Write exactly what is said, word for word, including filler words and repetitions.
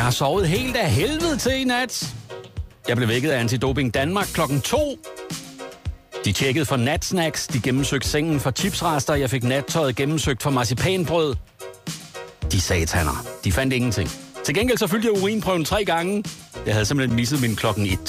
Jeg har sovet helt af helvede til i nat. Jeg blev vækket af Antidoping Danmark klokken to. De tjekkede for natsnacks, de gennemsøgte sengen for chipsrester, jeg fik nattøjet gennemsøgt for marcipanbrød. De sataner, de fandt ingenting. Til gengæld så fyldte jeg urinprøven tre gange. Jeg havde simpelthen misset min klokken et.